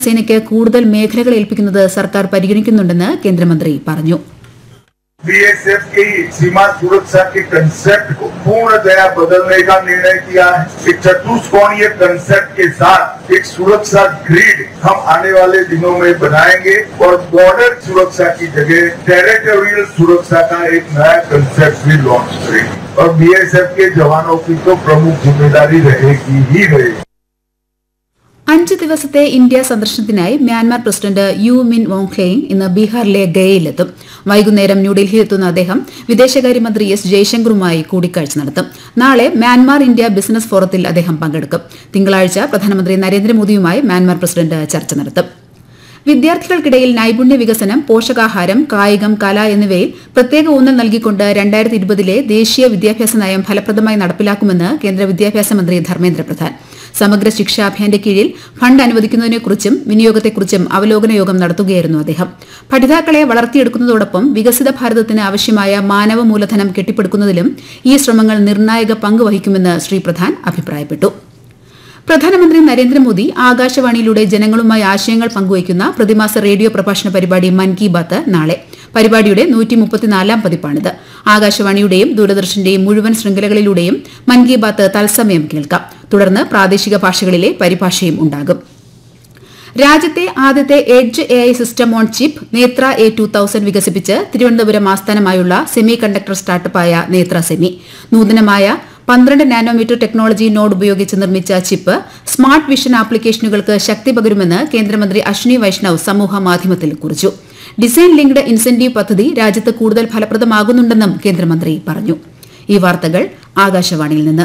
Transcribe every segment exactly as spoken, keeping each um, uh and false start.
സേനയ്ക്ക് കൂടുതൽ മേഖലകൾ ഏൽപ്പിക്കുന്നത് സർക്കാർ പരിഗണിക്കുന്നുണ്ടെന്ന് കേന്ദ്രമന്ത്രി പറഞ്ഞു. बीएसएफ की सीमा सुरक्षा के कंसेप्ट को पूर्णतया बदलने का निर्णय किया है. एक चतुष्कोणीय कंसेप्ट के साथ एक सुरक्षा ग्रिड हम आने वाले दिनों में बनाएंगे और बॉर्डर सुरक्षा की जगह टेरिटोरियल सुरक्षा का एक नया कंसेप्ट भी लॉन्च करेंगे और बीएसएफ के जवानों की तो प्रमुख जिम्मेदारी रहेगी ही रहेगी. അഞ്ച് ദിവസത്തെ ഇന്ത്യ സന്ദർശനത്തിനായി മ്യാൻമാർ പ്രസിഡന്റ് യു മിൻ വോങ്ക്ലെയിങ് ഇന്ന് ബീഹാറിലെ ഗയയിലെത്തും. വൈകുന്നേരം ന്യൂഡൽഹിയിലെത്തുന്ന അദ്ദേഹം വിദേശകാര്യമന്ത്രി എസ് ജയശങ്കറുമായി കൂടിക്കാഴ്ച നടത്തും. നാളെ മ്യാൻമാർ ഇന്ത്യ ബിസിനസ് ഫോറത്തിൽ അദ്ദേഹം പങ്കെടുക്കും. തിങ്കളാഴ്ച പ്രധാനമന്ത്രി നരേന്ദ്രമോദിയുമായി മ്യാൻമാർ പ്രസിഡന്റ് ചർച്ച നടത്തും. വിദ്യാർത്ഥികൾക്കിടയിൽ നൈപുണ്യ വികസനം, പോഷകാഹാരം, കായികം, കല എന്നിവയിൽ പ്രത്യേക ഊന്നൽ നൽകിക്കൊണ്ട് രണ്ടായിരത്തി ഇരുപതിലെ ദേശീയ വിദ്യാഭ്യാസ നയം ഫലപ്രദമായി നടപ്പിലാക്കുമെന്ന് കേന്ദ്ര വിദ്യാഭ്യാസ മന്ത്രി ധർമ്മേന്ദ്ര പ്രധാൻ. സമഗ്ര ശിക്ഷാ അഭിയാന്റെ കീഴിൽ ഫണ്ട് അനുവദിക്കുന്നതിനെക്കുറിച്ചും വിനിയോഗത്തെക്കുറിച്ചും അവലോകന യോഗം നടത്തുകയായിരുന്നു അദ്ദേഹം. പഠിതാക്കളെ വളർത്തിയെടുക്കുന്നതോടൊപ്പം വികസിത ഭാരതത്തിന് ആവശ്യമായ മാനവ മൂലധനം കെട്ടിപ്പടുക്കുന്നതിലും ഈ ശ്രമങ്ങൾ നിർണായക പങ്ക് വഹിക്കുമെന്ന് ശ്രീ പ്രധാൻ അഭിപ്രായപ്പെട്ടു. പ്രധാനമന്ത്രി നരേന്ദ്രമോദി ആകാശവാണിയിലൂടെ ജനങ്ങളുമായി ആശയങ്ങൾ പങ്കുവയ്ക്കുന്ന പ്രതിമാസ റേഡിയോ പ്രഭാഷണ പരിപാടി മൻ കി ബാത്ത് നാളെ. പരിപാടിയുടെ നൂറ്റി മുപ്പത്തിനാലാം പതിപ്പാണിത്. ആകാശവാണിയുടെയും ദൂരദർശന്റെയും മുഴുവൻ ശൃംഖലകളിലൂടെയും മൻ കി ബാത്ത് തത്സമയം കേൾക്കാം. തുടർന്ന് പ്രാദേശിക ഭാഷകളിലെ പരിഭാഷയും ഉണ്ടാകും. രാജ്യത്തെ ആദ്യത്തെ edge A I system on chip നേത്ര എ ടു തൌസൻഡ് വികസിപ്പിച്ച് തിരുവനന്തപുരം ആസ്ഥാനമായുള്ള സെമി കണ്ടക്ടർ സ്റ്റാർട്ടപ്പായ നേത്ര സെമി നൂതനമായ പന്ത്രണ്ട് നാനോമീറ്റർ ടെക്നോളജി നോഡ് ഉപയോഗിച്ച് നിർമ്മിച്ച ചിപ്പ് സ്മാർട്ട് വിഷൻ ആപ്ലിക്കേഷനുകൾക്ക് ശക്തി പകരുമെന്ന് കേന്ദ്രമന്ത്രി അശ്വിനി വൈഷ്ണവ് സമൂഹ മാധ്യമത്തിൽ കുറിച്ചു. ഡിസൈൻ ലിങ്ക്ഡ് ഇൻസെന്റീവ് പദ്ധതി രാജ്യത്ത് കൂടുതൽ ഫലപ്രദമാകുന്നുണ്ടെന്നും കേന്ദ്രമന്ത്രി പറഞ്ഞു. ഈ വാർത്തകൾ ആകാശവാണിയിൽ നിന്ന്.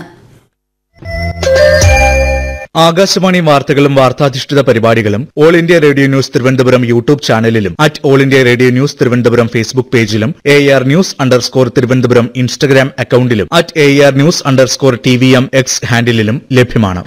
ആകാശവാണി വാർത്തകളും വാർത്താധിഷ്ഠിത പരിപാടികളും all India radio news Thiruvananthapuram YouTube ചാനലിലും at all India radio news Thiruvananthapuram Facebook പേജിലും A R news underscore Thiruvananthapuram Instagram അക്കൌണ്ടിലും at A R news underscore T V M X ഹാൻഡിലും ലഭ്യമാണ്.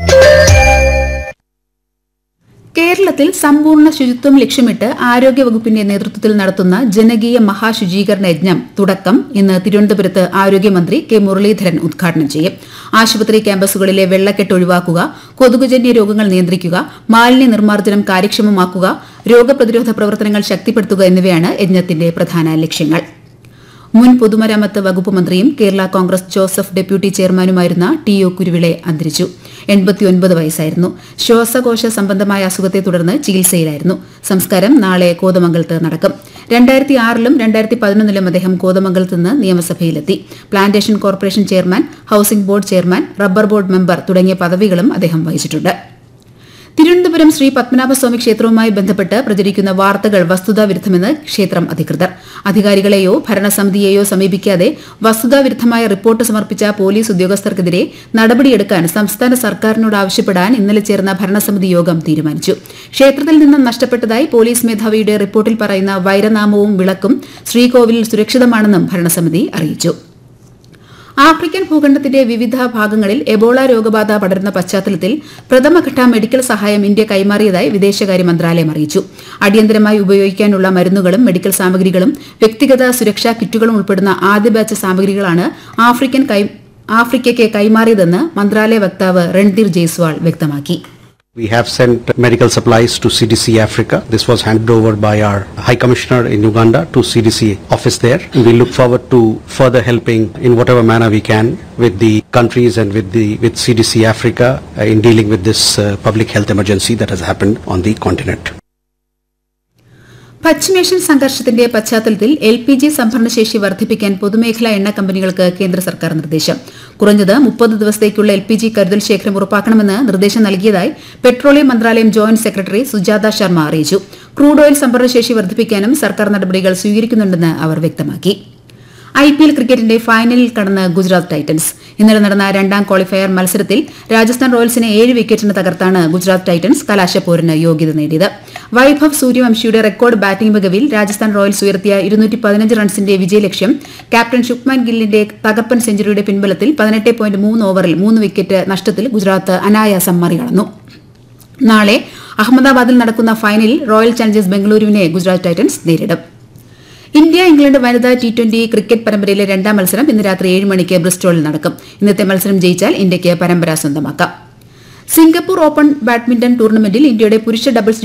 കേരളത്തിൽ സമ്പൂർണ്ണ ശുചിത്വം ലക്ഷ്യമിട്ട് ആരോഗ്യവകുപ്പിന്റെ നേതൃത്വത്തിൽ നടത്തുന്ന ജനകീയ മഹാശുചീകരണ യജ്ഞം തുടക്കം ഇന്ന് തിരുവനന്തപുരത്ത് ആരോഗ്യമന്ത്രി കെ മുരളീധരൻ ഉദ്ഘാടനം ചെയ്യും. ആശുപത്രി ക്യാമ്പസുകളിലെ വെള്ളക്കെട്ട് ഒഴിവാക്കുക, കൊതുകുജന്യ രോഗങ്ങൾ നിയന്ത്രിക്കുക, മാലിന്യ നിർമ്മാർജ്ജനം കാര്യക്ഷമമാക്കുക, രോഗപ്രതിരോധ പ്രവർത്തനങ്ങൾ ശക്തിപ്പെടുത്തുക എന്നിവയാണ് യജ്ഞത്തിന്റെ പ്രധാന ലക്ഷ്യങ്ങൾ. മുൻ പൊതുമരാമത്ത് വകുപ്പ് മന്ത്രിയും Kerala Congress Joseph deputy ചെയർമാനുമായിരുന്ന T O കുരുവിളെ അന്തരിച്ചു. എൺപത്തിയൊൻപത് വയസ്സായിരുന്നു. ശ്വാസകോശ സംബന്ധമായ അസുഖത്തെ തുടർന്ന് ചികിത്സയിലായിരുന്നു. സംസ്കാരം നാളെ കോതമംഗലത്ത് നടക്കും. രണ്ടായിരത്തി ആറിലും രണ്ടായിരത്തി പതിനൊന്നിലും അദ്ദേഹം കോതമംഗലത്ത് നിന്ന് നിയമസഭയിലെത്തി. Plantation corporation chairman, housing board chairman, rubber board member തുടങ്ങിയ പദവികളും അദ്ദേഹം വഹിച്ചിട്ടുണ്ട്. തിരുവനന്തപുരം ശ്രീ പത്മനാഭസ്വാമി ക്ഷേത്രവുമായി ബന്ധപ്പെട്ട് പ്രചരിക്കുന്ന വാർത്തകൾ വസ്തുതാവിരുദ്ധമെന്ന് ക്ഷേത്രം അധികൃതർ. അധികാരികളെയോ ഭരണസമിതിയെയോ സമീപിക്കാതെ വസ്തുതാവിരുദ്ധമായ റിപ്പോർട്ട് സമർപ്പിച്ച പോലീസ് ഉദ്യോഗസ്ഥർക്കെതിരെ നടപടിയെടുക്കാൻ സംസ്ഥാന സർക്കാരിനോട് ആവശ്യപ്പെടാൻ ഇന്നലെ ചേർന്ന ഭരണസമിതി യോഗം തീരുമാനിച്ചു. ക്ഷേത്രത്തിൽ നിന്നും നഷ്ടപ്പെട്ടതായി പോലീസ് മേധാവിയുടെ റിപ്പോർട്ടിൽ പറയുന്ന വൈരനാമവും വിളക്കും ശ്രീകോവിലിൽ സുരക്ഷിതമാണെന്നും ഭരണസമിതി അറിയിച്ചു. ആഫ്രിക്കൻ ഭൂഖണ്ഡത്തിന്റെ വിവിധ ഭാഗങ്ങളിൽ എബോള രോഗബാധ പടരുന്ന പശ്ചാത്തലത്തിൽ പ്രഥമഘട്ട മെഡിക്കൽ സഹായം ഇന്ത്യ കൈമാറിയതായി വിദേശകാര്യ മന്ത്രാലയം അറിയിച്ചു. അടിയന്തരമായി ഉപയോഗിക്കാനുള്ള മരുന്നുകളും മെഡിക്കൽ സാമഗ്രികളും വ്യക്തിഗത സുരക്ഷാ കിറ്റുകളും ഉൾപ്പെടുന്ന ആദ്യ ബാച്ച് സാമഗ്രികളാണ് ആഫ്രിക്കൻ ആഫ്രിക്കയ്ക്ക് കൈമാറിയതെന്ന് മന്ത്രാലയ വക്താവ് രൺധീർ ജയ്സ്വാൾ വ്യക്തമാക്കി. We have sent medical supplies to C D C Africa. This was handed over by our High Commissioner in Uganda to C D C office there. We look forward to further helping in whatever manner we can with the countries and with the with C D C Africa uh, in dealing with this uh, public health emergency that has happened on the continent. പശ്ചിമേഷ്യൻ സംഘർഷത്തിന്റെ പശ്ചാത്തലത്തിൽ L P G സംഭരണശേഷി വർദ്ധിപ്പിക്കാൻ പൊതുമേഖലാ എണ്ണ കമ്പനികൾക്ക് കേന്ദ്ര സർക്കാർ നിർദ്ദേശം. കുറഞ്ഞത് മുപ്പത് ദിവസത്തേക്കുള്ള എൽ പി ജി കരുതൽ ശേഖരം ഉറപ്പാക്കണമെന്ന് നിർദ്ദേശം നൽകിയതായി പെട്രോളിയം മന്ത്രാലയം ജോയിന്റ് സെക്രട്ടറി സുജാത ശർമ്മ അറിയിച്ചു. ക്രൂഡ് ഓയിൽ സംഭരണശേഷി വർദ്ധിപ്പിക്കാനും സർക്കാർ നടപടികൾ സ്വീകരിക്കുന്നുണ്ടെന്ന് അവർ വ്യക്തമാക്കി. ഐ പി എൽ ക്രിക്കറ്റിന്റെ ഫൈനലിൽ കടന്ന് ഗുജറാത്ത് ടൈറ്റൻസ്. ഇന്നലെ നടന്ന രണ്ടാം ക്വാളിഫയർ മത്സരത്തിൽ രാജസ്ഥാൻ റോയൽസിനെ ഏഴ് വിക്കറ്റിന് തകർത്താണ് ഗുജറാത്ത് ടൈറ്റൻസ് കലാശപ്പോരിന് യോഗ്യത നേടിയത്. Vaibhav സൂര്യവംശിയുടെ record batting മികവിൽ Rajasthan Royals ഉയർത്തിയ ഇരുന്നൂറ്റി പതിനഞ്ച് റൺസിന്റെ വിജയലക്ഷ്യം ക്യാപ്റ്റൻ ശുഭ്മാൻ ഗില്ലിന്റെ തകർപ്പൻ സെഞ്ചുറിയുടെ പിൻബലത്തിൽ പതിനെട്ട് പോയിന്റ് മൂന്ന് ഓവറിൽ മൂന്ന് വിക്കറ്റ് നഷ്ടത്തിൽ ഗുജറാത്ത് അനായാസം മറികടന്നു. നാളെ അഹമ്മദാബാദിൽ നടക്കുന്ന ഫൈനലിൽ റോയൽ ചലഞ്ചേഴ്സ് ബംഗളൂരുവിനെ ഗുജറാത്ത് ടൈറ്റൻസ് നേരിടും. ഇന്ത്യ ഇംഗ്ലണ്ട് വനിതാ ടി ട്വന്റി ക്രിക്കറ്റ് പരമ്പരയിലെ രണ്ടാം മത്സരം ഇന്ന് രാത്രി ഏഴ് മണിക്ക് ബ്രിസ്റ്റോളിൽ നടക്കും. ഇന്നത്തെ മത്സരം ജയിച്ചാൽ ഇന്ത്യയ്ക്ക് പരമ്പര സ്വന്തമാക്കാം. സിംഗപ്പൂർ ഓപ്പൺ ബാഡ്മിന്റൺ ടൂർണമെന്റിൽ ഇന്ത്യയുടെ പുരുഷ ഡബിൾസ്